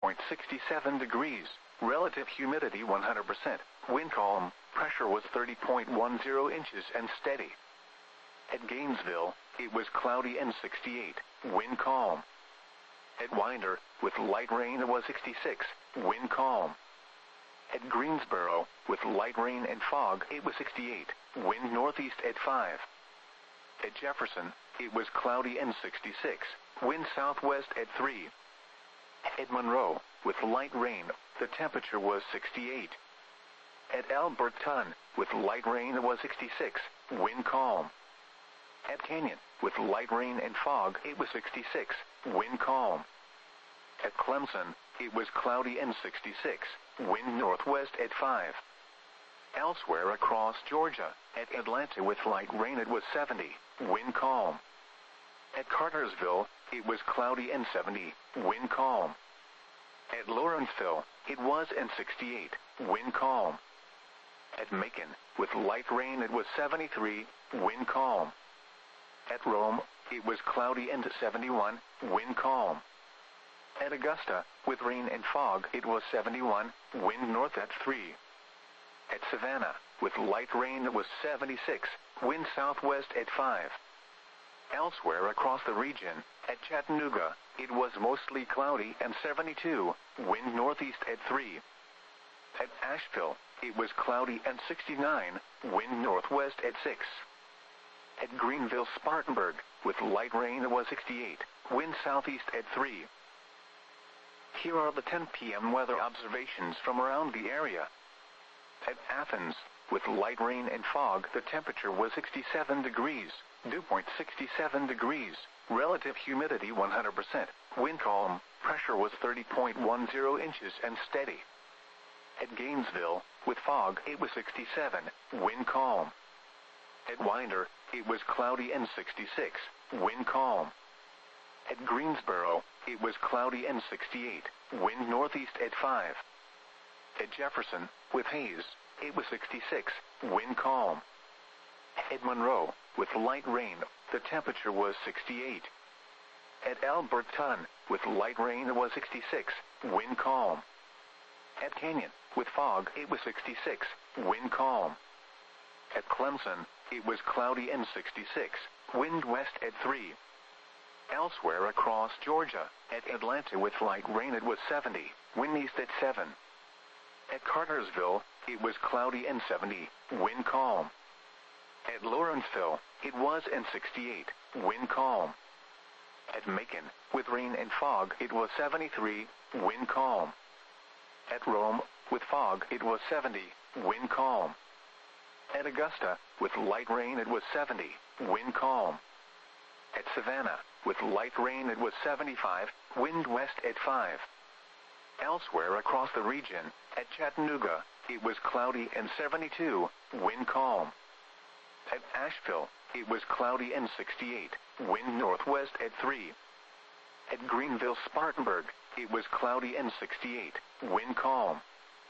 67 degrees, relative humidity 100%, wind calm, pressure was 30.10 inches and steady. At Gainesville, it was cloudy and 68, wind calm. At Winder, with light rain it was 66, wind calm. At Greensboro, with light rain and fog it was 68, wind northeast at 5. At Jefferson, it was cloudy and 66, wind southwest at 3. At Monroe, with light rain, the temperature was 68. At Alberton, with light rain it was 66, wind calm. At Canyon, with light rain and fog it was 66, wind calm. At Clemson, it was cloudy and 66, wind northwest at 5. Elsewhere across Georgia, at Atlanta with light rain it was 70, wind calm. At Cartersville, it was cloudy and 70, wind calm. At Lawrenceville, it was and 68, wind calm. At Macon, with light rain it was 73, wind calm. At Rome, it was cloudy and 71, wind calm. At Augusta, with rain and fog it was 71, wind north at 3. At Savannah, with light rain it was 76, wind southwest at 5. Elsewhere across the region, at Chattanooga, it was mostly cloudy and 72, wind northeast at 3. At Asheville, it was cloudy and 69, wind northwest at 6. At Greenville-Spartanburg, with light rain it was 68, wind southeast at 3. Here are the 10 p.m. weather observations from around the area. At Athens, with light rain and fog the temperature was 67 degrees, dew point 67 degrees, relative humidity 100%, wind calm, pressure was 30.10 inches and steady. At Gainesville, with fog it was 67, wind calm. At Winder, it was cloudy and 66, wind calm. At Greensboro, it was cloudy and 68, wind northeast at 5. At Jefferson, with haze, it was 66, wind calm. At Monroe, with light rain, the temperature was 68. At Alberton, with light rain it was 66, wind calm. At Canyon, with fog it was 66, wind calm. At Clemson, it was cloudy and 66, wind west at 3. Elsewhere across Georgia, at Atlanta with light rain it was 70, wind east at 7. At Cartersville, it was cloudy and 70, wind calm. At Lawrenceville, it was and 68, wind calm. At Macon, with rain and fog it was 73, wind calm. At Rome, with fog it was 70, wind calm. At Augusta, with light rain it was 70, wind calm. At Savannah, with light rain it was 75, wind west at 5. Elsewhere across the region, at Chattanooga, it was cloudy and 72, wind calm. At Asheville, it was cloudy and 68, wind northwest at 3. At Greenville-Spartanburg, it was cloudy and 68, wind calm.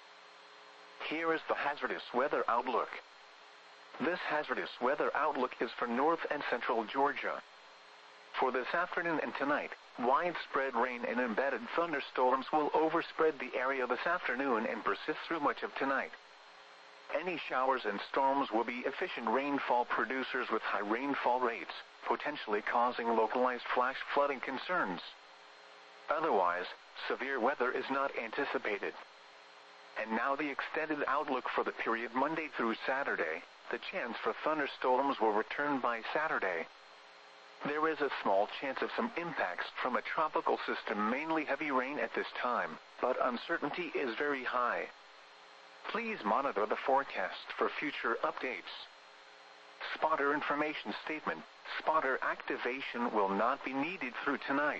Here is the hazardous weather outlook. This hazardous weather outlook is for north and central Georgia. For this afternoon and tonight, widespread rain and embedded thunderstorms will overspread the area this afternoon and persist through much of tonight. Any showers and storms will be efficient rainfall producers with high rainfall rates, potentially causing localized flash flooding concerns. Otherwise, severe weather is not anticipated. And now the extended outlook for the period Monday through Saturday. The chance for thunderstorms will return by Saturday. There is a small chance of some impacts from a tropical system, mainly heavy rain at this time, but uncertainty is very high. Please monitor the forecast for future updates. Spotter information statement. Spotter activation will not be needed through tonight.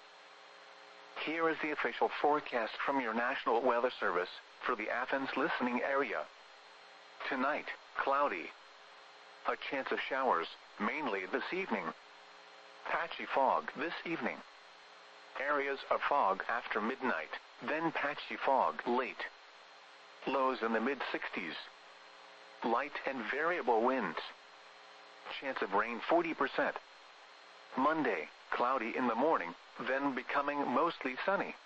Here is the official forecast from your National Weather Service for the Athens listening area. Tonight, cloudy. A chance of showers, mainly this evening. Patchy fog this evening. Areas of fog after midnight, then patchy fog late. Lows in the mid-60s. Light and variable winds. Chance of rain 40%. Monday, cloudy in the morning, then becoming mostly sunny.